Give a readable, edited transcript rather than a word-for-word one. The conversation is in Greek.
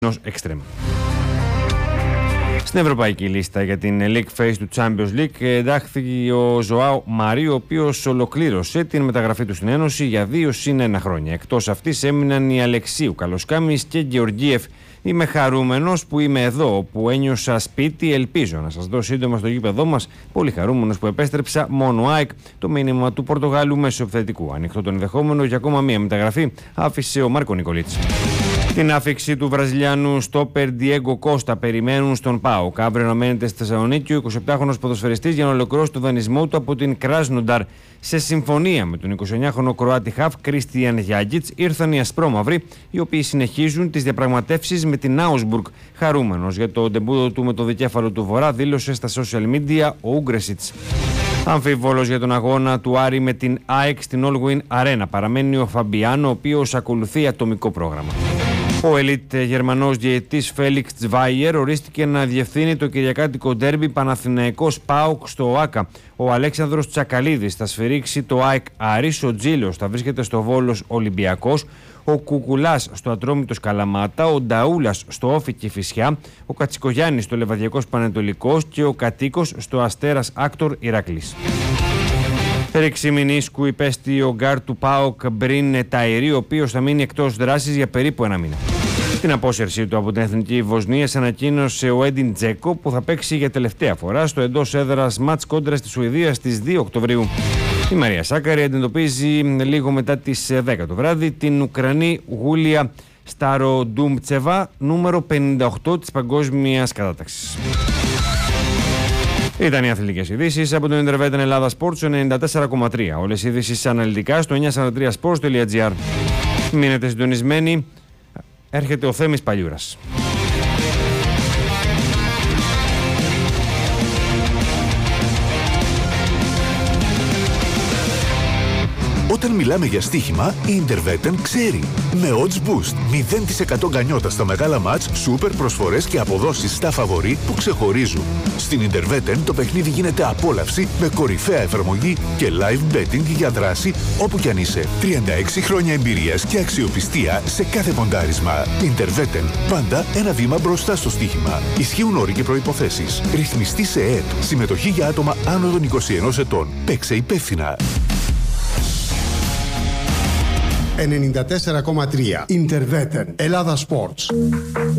ενός εξτρέμ. Στην ευρωπαϊκή λίστα για την League Phase του Champions League εντάχθηκε ο Ζωάο Μαρίο, ο οποίος ολοκλήρωσε την μεταγραφή του στην Ένωση για 2+1 χρόνια. Εκτός αυτής έμειναν οι Αλεξίου, Καλοσκάμης και Γεωργίεφ. Είμαι χαρούμενος που είμαι εδώ, που ένιωσα σπίτι, ελπίζω να σας δω σύντομα στο γήπεδό μας. Πολύ χαρούμενος που επέστρεψα, μόνο ΑΕΚ. Το μήνυμα του Πορτογάλου μέσω επιθετικού. Ανοιχτό το ενδεχόμενο για ακόμα μία μεταγραφή άφησε ο Μάρκο Νικολίτς. Την άφιξη του Βραζιλιάνου στόπερ Διέγκο Κώστα περιμένουν στον ΠΑΟΚ. Αύριο αναμένεται στη Θεσσαλονίκη ο 28χρονος ποδοσφαιριστής για να ολοκληρώσει το δανεισμό του από την Κράσνονταρ. Σε συμφωνία με τον 29χρονο Κροάτι χαφ Κρίστιαν Γιάγκιτς ήρθαν οι ασπρόμαυροι, οι οποίοι συνεχίζουν τις διαπραγματεύσεις με την Άουσμπουργκ. Χαρούμενος για το ντεμπούτο του με το δικέφαλο του Βορρά, δήλωσε στα social media ο Ούγκρεσιτς. Αμφιβόλος για τον αγώνα του Άρη με την ΑΕΚ στην All Win Arena παραμένει ο Φαμπιάνο, ο οποίος ακολουθεί ατομικό πρόγραμμα. Ο ελίτ Γερμανός διαιτητής Φέλιξ Τσβάιερ ορίστηκε να διευθύνει το κυριακάτικο ντέρμπι Παναθηναϊκός ΠΑΟΚ στο ΟΑΚΑ. Ο Αλέξανδρος Τσακαλίδης θα σφυρίξει το ΑΕΚ Άρης, ο Τζίλος θα βρίσκεται στο Βόλος Ολυμπιακός, ο Κουκουλάς στο Ατρόμητος Καλαμάτα, ο Νταούλας στο Όφι Κηφισιά, ο Κατσικογιάννης στο Λεβαδιακός Πανετολικός και ο Κατοίκος στο Αστέρας Άκτορ Ηράκλης. Ρήξη μηνίσκου υπέστη ο γκάρ του ΠΑΟΚ Μπριν Ταϊρή, ο οποίος θα μείνει εκτός δράσης για περίπου ένα μήνα. Την απόσυρσή του από την Εθνική Βοσνίας ανακοίνωσε ο Έντιν Τζέκο, που θα παίξει για τελευταία φορά στο εντός έδρας μάτς κόντρα στη Σουηδία στις 2 Οκτωβρίου. Η Μαρία Σάκαρη αντιμετωπίζει λίγο μετά τις 10 το βράδυ την Ουκρανή Γούλια Σταροντούμτσεβα, νούμερο 58 της παγκόσμιας κατάταξης. Ήταν οι αθλητικές ειδήσεις από το Intervetten Ελλάδα Sports 94,3. Όλες οι ειδήσεις αναλυτικά στο 943sports.gr. Μείνετε συντονισμένοι. Έρχεται ο Θέμης Παλιούρας. Όταν μιλάμε για στοίχημα, η Intervetten ξέρει. Με odds boost, 0% γκανιότα στα μεγάλα μάτς, σούπερ προσφορές και αποδόσεις στα φαβορί που ξεχωρίζουν. Στην Intervetten το παιχνίδι γίνεται απόλαυση με κορυφαία εφαρμογή και live betting για δράση όπου κι αν είσαι. 36 χρόνια εμπειρίας και αξιοπιστία σε κάθε ποντάρισμα. Intervetten, πάντα ένα βήμα μπροστά στο στοίχημα. Ισχύουν όροι και προϋποθέσεις. Ρυθμιστή σε ΕΕΠ. Συμμετοχή για άτομα άνω των 21 ετών. Παίξε υπεύθυνα. 94,3 Intervetten Ελλάδα Sports.